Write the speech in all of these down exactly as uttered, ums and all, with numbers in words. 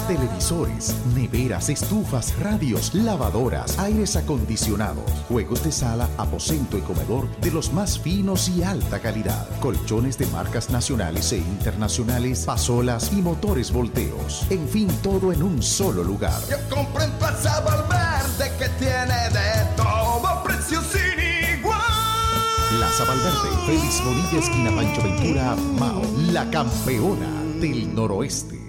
televisores, neveras, estufas, radios, lavadoras, aires acondicionados, juegos de sala, aposento y comedor de los más finos y alta calidad, colchones de marcas nacionales e internacionales, pasolas y motores volteos. En fin, todo en un solo lugar. Yo compro en Plaza Valverde que tiene de todo, precios sin igual. Plaza Valverde, Félix Bonilla, esquina Pancho Ventura, Mao, la campeona del noroeste.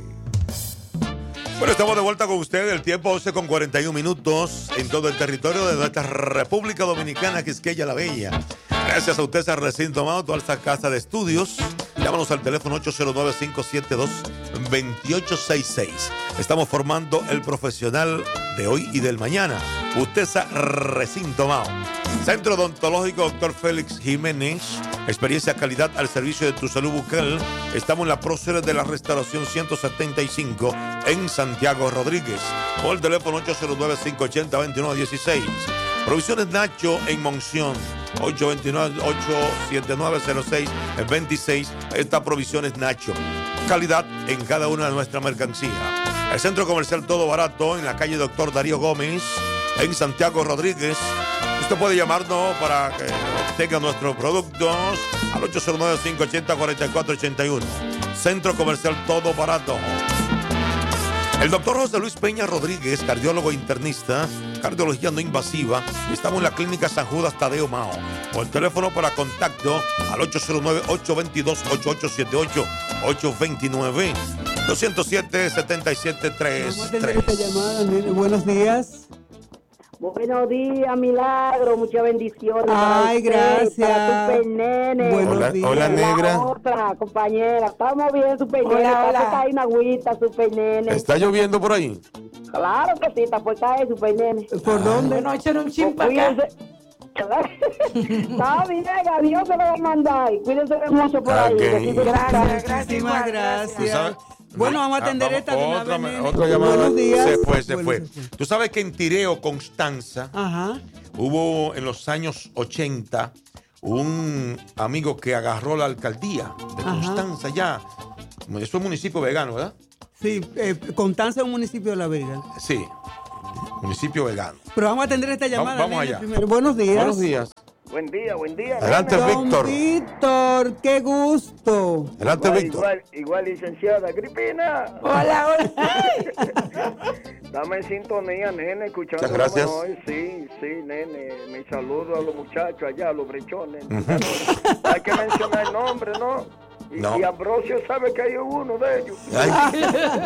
Bueno, estamos de vuelta con ustedes, el tiempo once con cuarenta y un minutos en todo el territorio de nuestra República Dominicana, Quisqueya la Bella. Gracias a usted, César Recinto Mao, toda esta casa de estudios. Llámanos al teléfono ocho cero nueve, cinco siete dos, dos ocho seis seis. Estamos formando el profesional de hoy y del mañana. Usted, César Recinto Mao. Centro Odontológico Doctor Félix Jiménez. Experiencia, calidad al servicio de tu salud bucal. Estamos en la próceres de la Restauración ciento setenta y cinco en Santiago Rodríguez. O el teléfono ocho cero nueve, cinco ocho cero, dos nueve uno seis. Provisiones Nacho en Monción. ocho dos nueve, ocho siete nueve, cero seis dos seis. Esta Provisiones Nacho. Calidad en cada una de nuestras mercancías. El Centro Comercial Todo Barato en la calle Doctor Darío Gómez en Santiago Rodríguez. Usted puede llamarnos para que obtenga nuestros productos al ocho cero nueve, cinco ocho cero, cuatro cuatro ocho uno. Centro Comercial Todo Barato. El doctor José Luis Peña Rodríguez, cardiólogo internista, cardiología no invasiva. Estamos en la Clínica San Judas Tadeo Mao. O el teléfono para contacto al ocho cero nueve, ocho dos dos, ocho ocho siete ocho, ocho dos nueve, dos cero siete, siete siete tres tres. Esta llamada, nene. Buenos días. Buenos días, Milagro, muchas bendiciones. Ay, para usted, gracias. para Super Nene. Buenos Hola, días. hola, negra. La otra compañera, estamos bien, Super Nene. Hola, Está hola. por caer una agüita, Super Nene. ¿Está lloviendo por ahí? Claro que sí, está por caer, Super Nene. ¿Por dónde? Bueno, échale un chin para acá. Cuídense. Está bien, Dios se lo va a mandar. Y cuídense mucho por ahí. Ok. que sí se- Gracias, gracias. Muchísimas igual, gracias. ¿Tú sabes? Bueno, vamos a atender Ah, esta de una otra, vez, nene. otra llamada. Buenos días. Se fue, se Bueno, fue. se fue. Tú sabes que en Tireo, Constanza, Ajá. hubo en los años ochenta un amigo que agarró la alcaldía de Ajá. Constanza ya. Eso es un municipio vegano, ¿verdad? Sí, eh, Constanza es un municipio de La Vega. Sí, municipio vegano. Pero vamos a atender esta llamada. Vamos- vamos nene, allá. primero. Buenos días. Buenos días. Buen día, buen día. Adelante, Don Víctor. Víctor, qué gusto. Adelante, Igual, Víctor. igual, igual, licenciada Agripina. Hola, hola. Dame en sintonía, nene, escuchando. Muchas gracias. Hoy. Sí, sí, nene. Mi saludo a los muchachos allá, a los brechones. Hay que mencionar el nombre, ¿no? Y, No. y Ambrosio sabe que hay uno de ellos. Ay.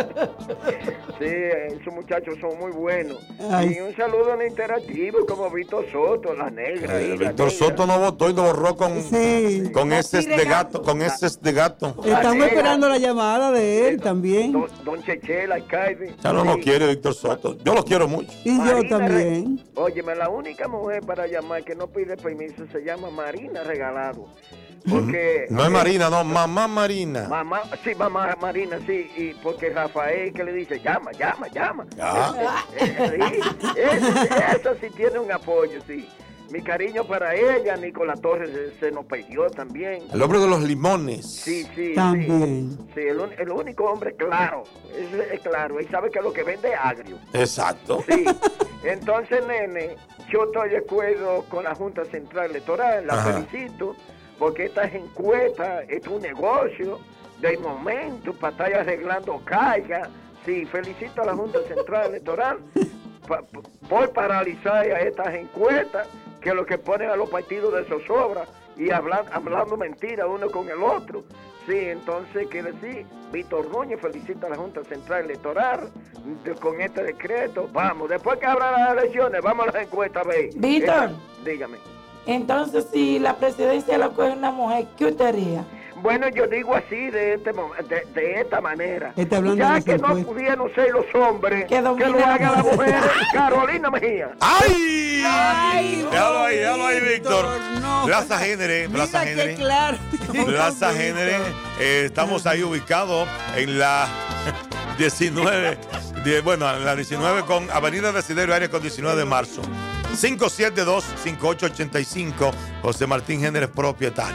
Sí, esos muchachos son muy buenos. Ay. Y un saludo en interactivo como Víctor Soto, la negra. Eh, ahí, la Víctor negra. Soto no votó y lo borró con, Sí. con heces de gato, con heces de gato. Estamos negra. esperando la llamada de él también. Don, don Cheche, el alcalde. Ya no lo Sí. quiere Víctor Soto. Yo lo quiero mucho. Y yo Marina también. Re- Óyeme, la única mujer para llamar que no pide permiso se llama Marina Regalado. Porque. No es Marina, no, mamá Marina. Mamá, sí, mamá Marina, sí. Y porque Rafael que le dice, llama, llama, llama. Ya. Eh, eh, sí, eso, eso sí tiene un apoyo, sí. Mi cariño para ella, Nicolás Torres se, se nos perdió también. El hombre de los limones. Sí, sí, También. sí. Sí, el, un- el único hombre claro. Es, es claro. Él sabe que lo que vende es agrio. Exacto. Sí. Entonces, nene, yo estoy de acuerdo con la Junta Central Electoral, la Ajá. felicito, porque estas encuestas es un negocio de momento para estar arreglando carga. Sí, felicito a la Junta Central Electoral pa- pa- por paralizar a estas encuestas, que lo que ponen a los partidos de zozobra y hablan, hablando mentiras uno con el otro. Sí, entonces quiere decir, Víctor Núñez felicita a la Junta Central Electoral de- con este decreto. Vamos, después que abran las elecciones, vamos a las encuestas, ve. Víctor. Eh, dígame. Entonces, si la presidencia la coge una mujer, ¿qué usted haría? Bueno, yo digo así de este mom- de, de esta manera. Está hablando de Ya las que no encuestas. pudieron ser los hombres, Que que, domine lo la hagan las mujer. mujeres. Carolina Mejía. ¡Ay! Ay, Déjalo ahí, déjalo ahí, Víctor. no. Plaza Génere, Plaza Mira qué Génere. claro. Plaza Víctor. Génere. Eh, estamos ahí ubicados en la diecinueve, die- bueno, en la diecinueve con Avenida Desiderio, área con diecinueve de marzo. cinco siete dos, cinco ocho ocho cinco, José Martín Génere, propietario.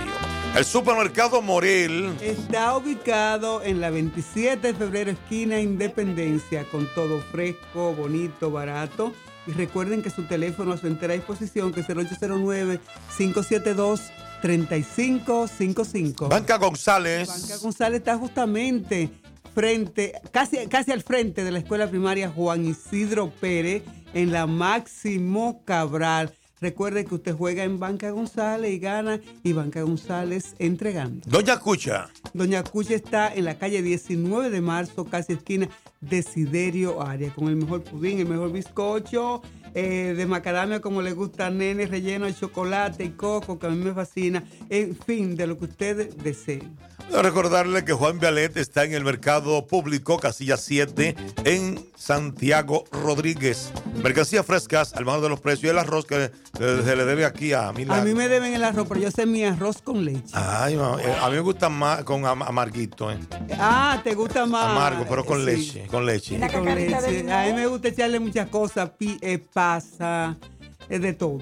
El supermercado Morel está ubicado en la veintisiete de febrero, esquina Independencia, con todo fresco, bonito, barato. Y recuerden que su teléfono a su entera disposición, que es el ocho cero nueve, cinco siete dos, tres cinco cinco cinco. Banca González. Banca González está justamente frente, casi, casi al frente de la escuela primaria Juan Isidro Pérez, en la Máximo Cabral. Recuerde que usted juega en Banca González y gana, y Banca González entregando. Doña Cucha. Doña Cucha está en la calle diecinueve de marzo, casi esquina Desiderio Arias, con el mejor pudín, el mejor bizcocho eh, de macadamia, como le gusta a Nene, relleno de chocolate y coco, que a mí me fascina. En fin, de lo que ustedes deseen. Quiero recordarle que Juan Vialet está en el mercado público, casilla siete, en Santiago Rodríguez. Mercancías frescas, al mejor de los precios. Y el arroz que se le debe aquí a Milagro. A mí me deben el arroz, pero yo sé mi arroz con leche. Ay, mamá, eh, a mí me gusta más con am- amarguito, eh. Ah, ¿te gusta más? Amargo, pero con Sí. leche, con leche. La Con cacarita de leche. limón. A mí me gusta echarle muchas cosas, pi, eh, pasa, eh, de todo.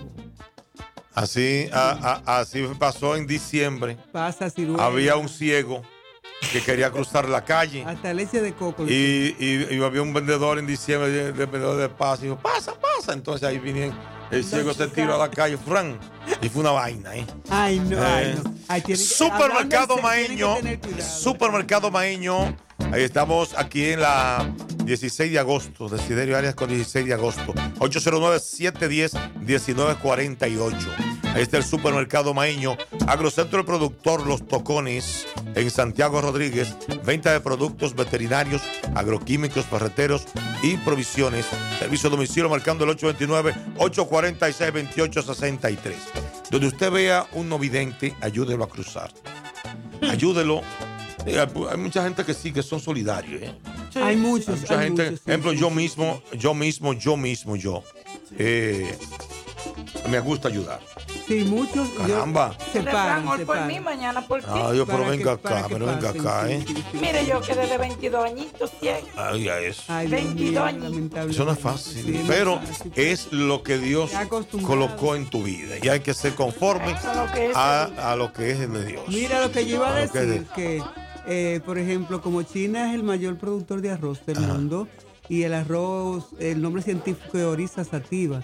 Así, a- a- así pasó en diciembre. Pasa, ciruela. Había un ciego que quería cruzar la calle. Hasta leche de coco. Y, y- y había un vendedor en diciembre, de, de vendedor de paz, y dijo, pasa, pasa. Entonces ahí vinieron, el ciego se tiró a la calle, Fran, y fue una vaina, ¿eh? Ay, no, Eh, ay, no. Ay, tienen que- Supermercado hablando en serio, Maeño, tienen que tener cuidado. Supermercado Maeño. Ahí estamos aquí en la dieciséis de agosto, Desiderio Arias con dieciséis de agosto. ocho cero nueve, siete uno cero, uno nueve cuatro ocho. Ahí está el Supermercado Maeño. Agrocentro del Productor Los Tocones en Santiago Rodríguez. Venta de productos veterinarios, agroquímicos, ferreteros y provisiones. Servicio a domicilio marcando el ocho dos nueve, ocho cuatro seis, dos ocho seis tres. Donde usted vea un no vidente, ayúdelo a cruzar. Ayúdelo. Eh, Hay mucha gente que sí, que son solidarios. ¿eh? Hay muchos. Hay mucha hay gente, muchos, sí, ejemplo, sí, yo sí, mismo, yo mismo, yo mismo, yo. Eh, me gusta ayudar. Sí, muchos. yo- Caramba. Se Refrán, paran, hoy se por paran. mí, mañana por ti. Ah, yo, pero Para venga que- para acá, que pero venga pasen, acá, sí, ¿eh? sí, sí. Mire, yo que desde veintidós añitos, cien. Ay, a eso. Ay, Dios mío, veintidós años. lamentable. Eso no es fácil, Sí, no pero es fácil. es lo que Dios Ya acostumbrado. colocó en tu vida. Y hay que ser conforme Eso es lo que es. a, a lo que es de Dios. Mira lo que yo iba a A lo que es de- decir, que, eh, por ejemplo, como China es el mayor productor de arroz del mundo, y el arroz, el nombre científico es Oryza sativa,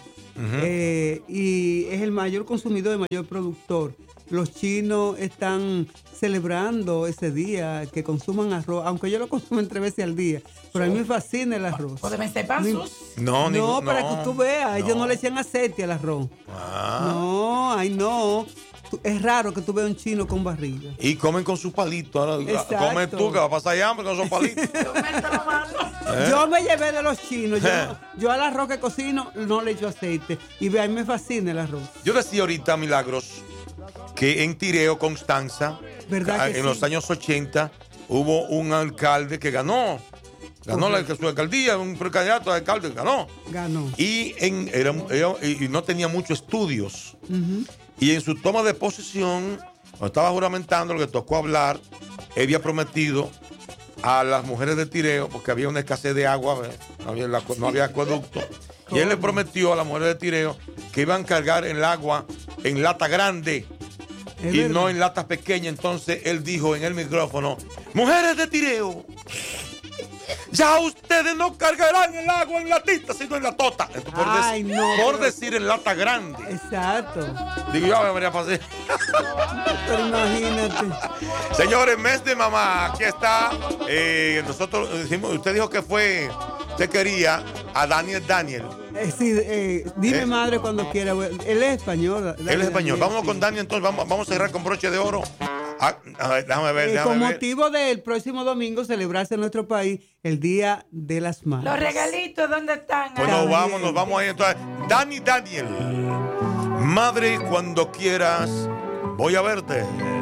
eh, y es el mayor consumidor, el mayor productor. Los chinos están celebrando ese día que consuman arroz, aunque yo lo consumen tres veces al día, pero a mí me fascina el arroz. O deben ser panzos. No, No, ningún- para que tú veas, ellos no no. le echan aceite al arroz. Ah. No, ay no. Tú- Es raro que tú veas un chino con barriga. Y comen con su palito. Ahora, Exacto. come tú, que va a pasar hambre con su palito. Yo meto la mano. ¿Eh? Yo me llevé de los chinos. Yo, yo al arroz que cocino no le echo aceite. Y ve, a mí me fascina el arroz. Yo decía ahorita, Milagros, que en Tireo, Constanza, ¿Verdad que en sí? los años ochenta, hubo un alcalde que ganó. Ganó la, su alcaldía, un precandidato a alcalde, ganó. Ganó. Y, en, era, era- y no tenía muchos estudios. Y en su toma de posesión, cuando estaba juramentando, lo que tocó hablar, él había prometido a las mujeres de Tireo, porque había una escasez de agua, ¿eh? no había, la- no había acueducto. Y él le prometió a las mujeres de Tireo que iban a cargar el agua en lata grande Es y verdad. no en latas pequeñas. Entonces él dijo en el micrófono, mujeres de Tireo, ya ustedes no cargarán el agua en latita, sino en la tota. Entonces, por, Ay, dec- no, por pero- decir en lata grande. Exacto. Digo yo, me María Pacé. Pero imagínate. Señores, mes de mamá, aquí está. Eh, nosotros decimos, usted dijo que fue, usted quería a Daniel Daniel. Eh, sí, eh, dime ¿Eh? madre cuando quiera. Él es español. Él es español. Vámonos con Daniel, entonces vamos, vamos a cerrar con broche de oro. Ah, a ver, déjame ver, Eh, déjame con ver. motivo del próximo domingo celebrarse en nuestro país el Día de las Madres. Los regalitos, ¿dónde están? Pues Ay, nos vamos, nos vamos ahí entonces. Dani Daniel. Madre, cuando quieras, voy a verte.